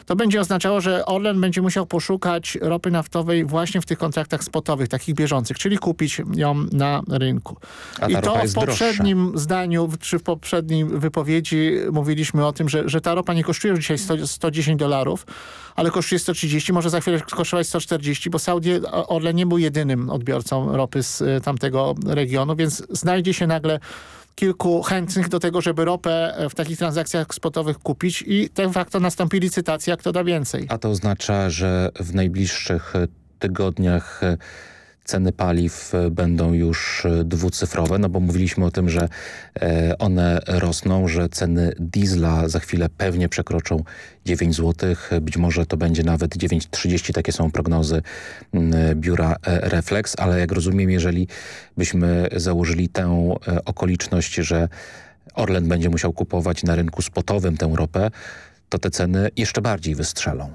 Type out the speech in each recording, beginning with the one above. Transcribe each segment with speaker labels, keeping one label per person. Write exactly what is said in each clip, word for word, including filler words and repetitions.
Speaker 1: to będzie oznaczało, że Orlen będzie musiał poszukać ropy naftowej właśnie w tych kontraktach spotowych, takich bieżących, czyli kupić ją na rynku. I to w poprzednim droższa. zdaniu, czy w poprzedniej wypowiedzi mówiliśmy o tym, że, że ta ropa nie kosztuje już dzisiaj sto, sto dziesięć dolarów, ale kosztuje sto trzydzieści, może za chwilę kosztować sto czterdzieści, bo Saudi Orlen nie był jedynym odbiorcą ropy z tamtego regionu, więc znajdzie się nagle kilku chętnych do tego, żeby ropę w takich transakcjach spotowych kupić i de facto nastąpi licytacja, kto da więcej.
Speaker 2: A to oznacza, że w najbliższych tygodniach ceny paliw będą już dwucyfrowe, no bo mówiliśmy o tym, że one rosną, że ceny diesla za chwilę pewnie przekroczą dziewięć złotych, być może to będzie nawet dziewięć trzydzieści, takie są prognozy biura Reflex, ale jak rozumiem, jeżeli byśmy założyli tę okoliczność, że Orlen będzie musiał kupować na rynku spotowym tę ropę, to te ceny jeszcze bardziej wystrzelą.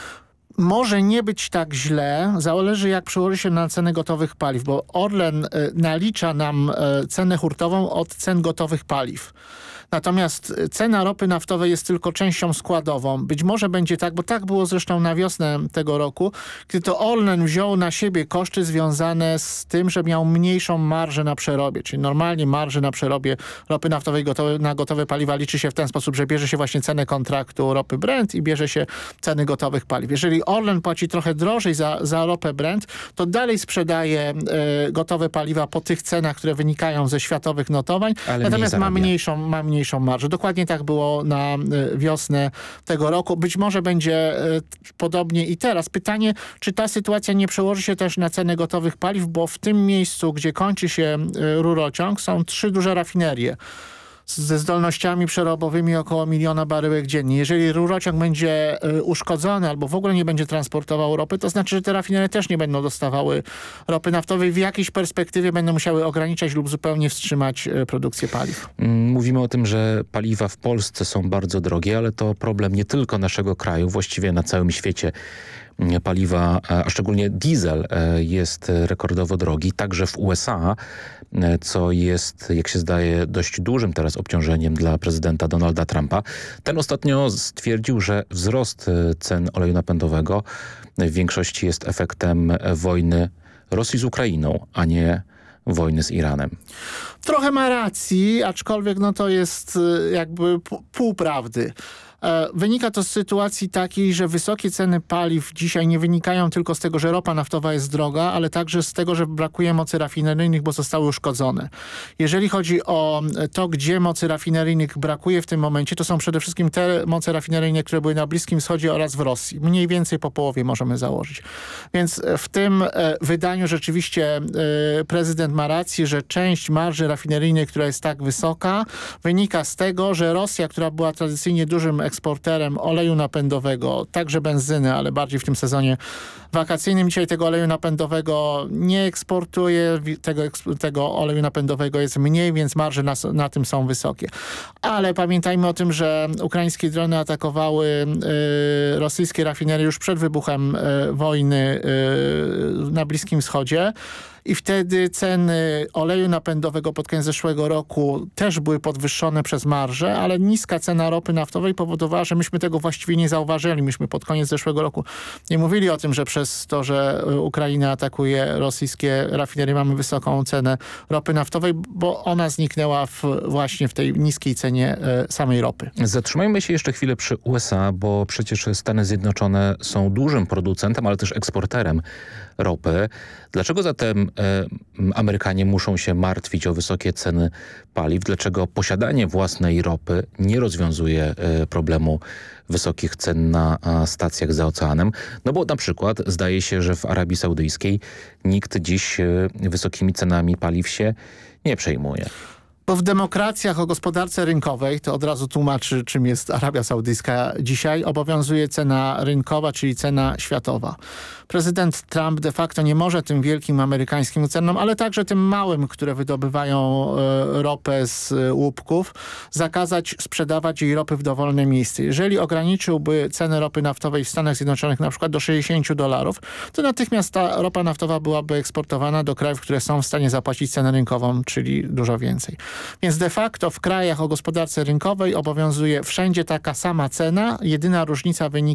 Speaker 1: Może nie być tak źle, zależy jak przełoży się na cenę gotowych paliw, bo Orlen y, nalicza nam y, cenę hurtową od cen gotowych paliw. Natomiast cena ropy naftowej jest tylko częścią składową. Być może będzie tak, bo tak było zresztą na wiosnę tego roku, kiedy to Orlen wziął na siebie koszty związane z tym, że miał mniejszą marżę na przerobie. Czyli normalnie marży na przerobie ropy naftowej gotowe, na gotowe paliwa liczy się w ten sposób, że bierze się właśnie cenę kontraktu ropy Brent i bierze się ceny gotowych paliw. Jeżeli Orlen płaci trochę drożej za, za ropę Brent, to dalej sprzedaje y, gotowe paliwa po tych cenach, które wynikają ze światowych notowań,
Speaker 2: ale
Speaker 1: natomiast ma mniejszą, ma mniejszą marżę. Dokładnie tak było na wiosnę tego roku. Być może będzie podobnie i teraz. Pytanie, czy ta sytuacja nie przełoży się też na cenę gotowych paliw, bo w tym miejscu, gdzie kończy się rurociąg, są trzy duże rafinerie ze zdolnościami przerobowymi około miliona baryłek dziennie. Jeżeli rurociąg będzie y, uszkodzony albo w ogóle nie będzie transportował ropy, to znaczy, że te rafinerie też nie będą dostawały ropy naftowej. W jakiejś perspektywie będą musiały ograniczać lub zupełnie wstrzymać y, produkcję paliw.
Speaker 2: Mówimy o tym, że paliwa w Polsce są bardzo drogie, ale to problem nie tylko naszego kraju, właściwie na całym świecie. Paliwa, a szczególnie diesel jest rekordowo drogi, także w U S A, co jest, jak się zdaje, dość dużym teraz obciążeniem dla prezydenta Donalda Trumpa. Ten ostatnio stwierdził, że wzrost cen oleju napędowego w większości jest efektem wojny Rosji z Ukrainą, a nie wojny z Iranem.
Speaker 1: Trochę ma racji, aczkolwiek no to jest jakby pół prawdy. Wynika to z sytuacji takiej, że wysokie ceny paliw dzisiaj nie wynikają tylko z tego, że ropa naftowa jest droga, ale także z tego, że brakuje mocy rafineryjnych, bo zostały uszkodzone. Jeżeli chodzi o to, gdzie mocy rafineryjnych brakuje w tym momencie, to są przede wszystkim te moce rafineryjne, które były na Bliskim Wschodzie oraz w Rosji. Mniej więcej po połowie możemy założyć. Więc w tym wydaniu rzeczywiście prezydent ma rację, że część marży rafineryjnej, która jest tak wysoka, wynika z tego, że Rosja, która była tradycyjnie dużym eksporterem oleju napędowego, także benzyny, ale bardziej w tym sezonie wakacyjnym. Dzisiaj tego oleju napędowego nie eksportuje, tego, tego oleju napędowego jest mniej, więc marże na, na tym są wysokie. Ale pamiętajmy o tym, że ukraińskie drony atakowały y, rosyjskie rafinerie już przed wybuchem y, wojny y, na Bliskim Wschodzie. I wtedy ceny oleju napędowego pod koniec zeszłego roku też były podwyższone przez marżę, ale niska cena ropy naftowej powodowała, że myśmy tego właściwie nie zauważyli. Myśmy pod koniec zeszłego roku nie mówili o tym, że przez to, że Ukraina atakuje rosyjskie rafinerie, mamy wysoką cenę ropy naftowej, bo ona zniknęła w, właśnie w tej niskiej cenie e, samej ropy.
Speaker 2: Zatrzymajmy się jeszcze chwilę przy U S A, bo przecież Stany Zjednoczone są dużym producentem, ale też eksporterem ropy. Dlaczego zatem e, Amerykanie muszą się martwić o wysokie ceny paliw? Dlaczego posiadanie własnej ropy nie rozwiązuje e, problemu wysokich cen na a, stacjach za oceanem? No bo na przykład zdaje się, że w Arabii Saudyjskiej nikt dziś e, wysokimi cenami paliw się nie przejmuje.
Speaker 1: Bo w demokracjach o gospodarce rynkowej, to od razu tłumaczy, czym jest Arabia Saudyjska dzisiaj, obowiązuje cena rynkowa, czyli cena światowa. Prezydent Trump de facto nie może tym wielkim amerykańskim koncernom, ale także tym małym, które wydobywają e, ropę z e, łupków, zakazać sprzedawać jej ropy w dowolne miejsce. Jeżeli ograniczyłby cenę ropy naftowej w Stanach Zjednoczonych na przykład do sześćdziesięciu dolarów, to natychmiast ta ropa naftowa byłaby eksportowana do krajów, które są w stanie zapłacić cenę rynkową, czyli dużo więcej. Więc de facto w krajach o gospodarce rynkowej obowiązuje wszędzie taka sama cena. Jedyna różnica wynika